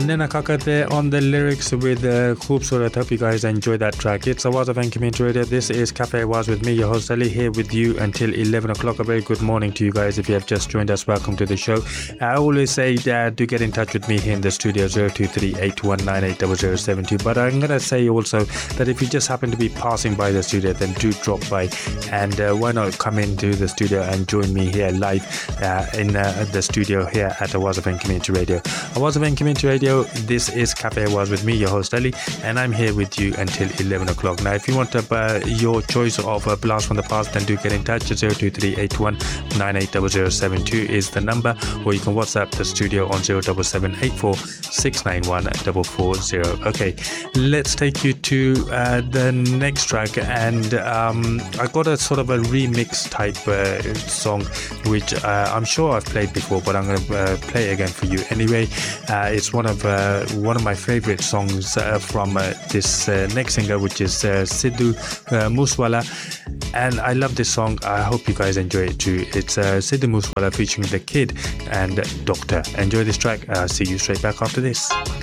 Nina Kaka there on the lyrics with Khoobsurat. Hope you guys enjoy that track. It's Awaz of Community Radio. This is Cafe Awaz with me, your host Ali, here with you until 11 o'clock. A very good morning to you guys. If you have just joined us, welcome to the show. I always say do get in touch with me here in the studio, 023-8198-0072. But I'm going to say also that if you just happen to be passing by the studio, then do drop by and why not come into the studio and join me here live in the studio here at Awaz of Community Radio. Awaz of Community Radio, this is Cafe Awaz with me, your host Ali, and I'm here with you until 11 o'clock. Now, if you want your choice of a blast from the past, then do get in touch. 023-8198-0072 is the number, or you can WhatsApp the studio on 07784691440. Okay, let's take you to the next track, and I got a sort of a remix type song, which I'm sure I've played before, but I'm going to play again for you anyway. It's one of my favorite songs from this next singer, which is Sidhu Moosewala, and I love this song. I hope you guys enjoy it too. It's Sidhu Moosewala featuring The Kid and Doctor. Enjoy this track. See you straight back after this.